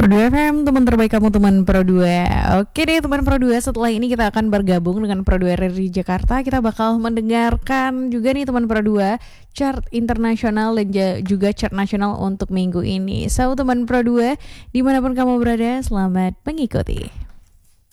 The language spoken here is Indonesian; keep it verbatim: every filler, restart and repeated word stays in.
Pro dua F M, teman terbaik kamu, teman Pro dua. Oke deh teman Pro dua, setelah ini kita akan bergabung dengan Pro dua R R di Jakarta. Kita bakal mendengarkan juga nih teman Pro dua chart internasional dan juga chart nasional untuk minggu ini. So teman Pro dua, dimanapun kamu berada, selamat mengikuti.